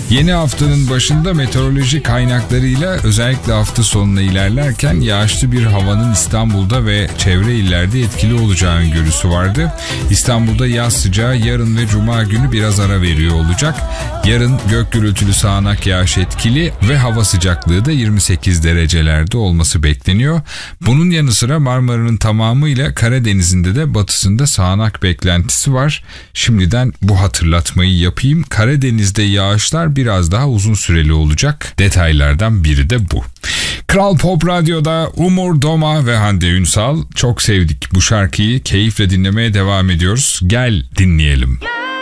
Yeni haftanın başında meteoroloji kaynaklarıyla özellikle hafta sonuna ilerlerken yağışlı bir havanın İstanbul'da ve çevre illerde etkili olacağı öngörüsü vardı. İstanbul'da yaz sıcağı yarın ve cuma günü biraz ara veriyor olacak. Yarın gök gürültülü sağanak yağış etkili ve hava sıcaklığı da 28 derecelerde olması bekleniyor. Bunun yanı sıra Marmara'nın tamamıyla Karadeniz'inde de batısında sağanak beklentisi var. Şimdiden bu hatırlatmayı yapayım. Karadeniz'de yağışlar biraz daha uzun süreli olacak. Detaylardan biri de bu. Kral Pop Radyo'da Umur Doma ve Hande Ünsal. Çok sevdik bu şarkıyı. Keyifle dinlemeye devam ediyoruz. Gel dinleyelim.